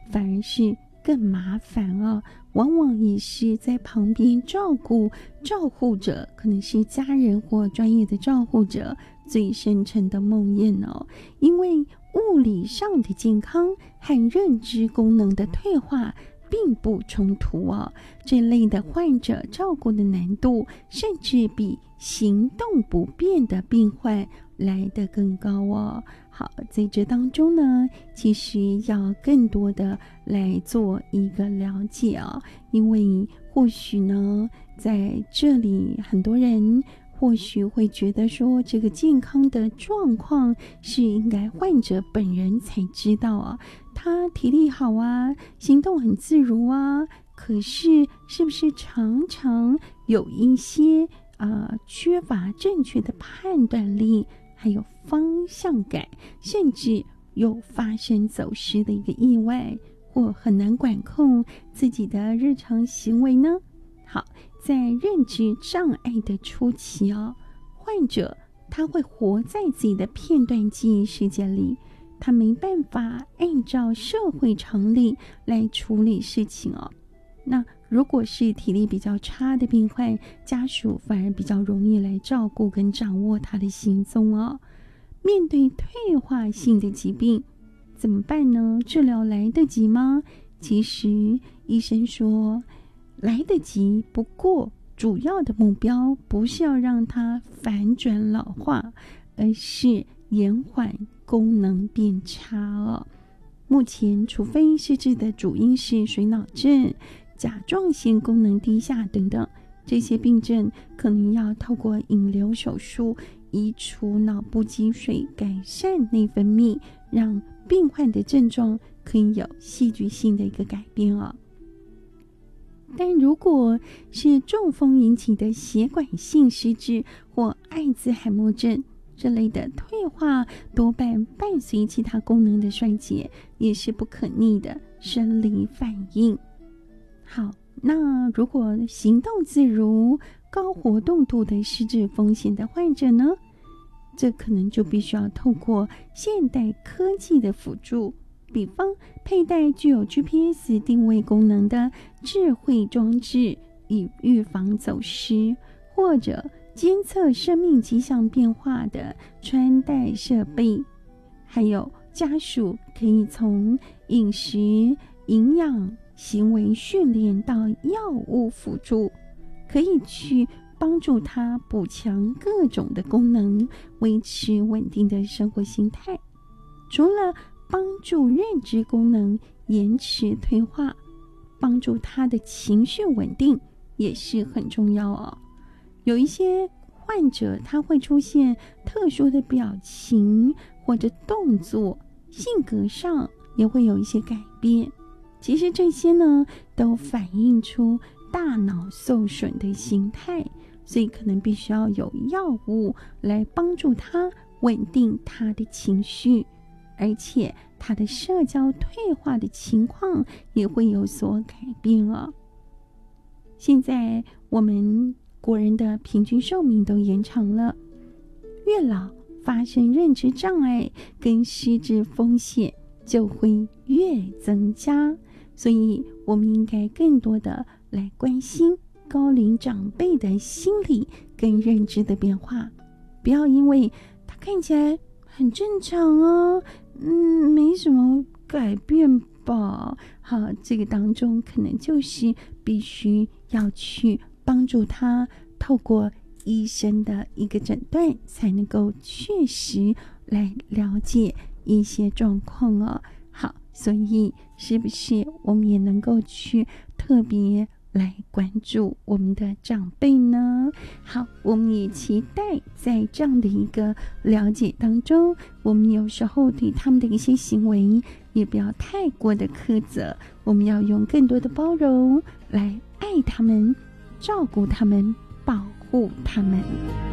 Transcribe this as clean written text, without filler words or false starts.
反而是更麻烦啊，往往也是在旁边照护者，可能是家人或专业的照护者最深沉的梦魇哦。因为物理上的健康和认知功能的退化并不冲突哦，这类的患者照顾的难度甚至比行动不便的病患来得更高哦。好，在这当中呢，其实要更多的来做一个了解啊，因为或许呢，在这里很多人或许会觉得说，这个健康的状况是应该患者本人才知道啊，他体力好啊，行动很自如啊，可是是不是常常有一些缺乏正确的判断力，还有方向感，甚至有发生走失的一个意外，或很难管控自己的日常行为呢？好，在认知障碍的初期患者他会活在自己的片段记忆世界里，他没办法按照社会常理来处理事情那如果是体力比较差的病患，家属反而比较容易来照顾跟掌握他的行踪面对退化性的疾病怎么办呢？治疗来得及吗？其实医生说来得及，不过主要的目标不是要让它反转老化，而是延缓功能变差目前除非失智的主因是水脑症、甲状腺功能低下等等，这些病症可能要透过引流手术移除脑部积水，改善内分泌，让病患的症状可以有戏剧性的一个改变但如果是中风引起的血管性失智或艾滋海默症这类的退化，多半伴随其他功能的衰竭，也是不可逆的生理反应。好，那如果行动自如、高活动度的失智风险的患者呢？这可能就必须要透过现代科技的辅助，比方佩戴具有 GPS 定位功能的智慧装置，以预防走失，或者监测生命迹象变化的穿戴设备，还有家属可以从饮食、营养、行为训练到药物辅助，可以去帮助他补强各种的功能，维持稳定的生活形态。除了帮助认知功能延迟退化，帮助他的情绪稳定也是很重要有一些患者他会出现特殊的表情或者动作，性格上也会有一些改变。其实这些呢，都反映出大脑受损的形态，所以可能必须要有药物来帮助他稳定他的情绪，而且他的社交退化的情况也会有所改变现在我们国人的平均寿命都延长了，越老发生认知障碍跟失智风险就会越增加，所以我们应该更多的来关心高龄长辈的心理跟认知的变化，不要因为他看起来很正常没什么改变吧，好，这个当中可能就是必须要去帮助他透过医生的一个诊断，才能够确实来了解一些状况好，所以是不是我们也能够去特别来关注我们的长辈呢？好，我们也期待在这样的一个了解当中，我们有时候对他们的一些行为也不要太过的苛责，我们要用更多的包容来爱他们，照顾他们，保护他们。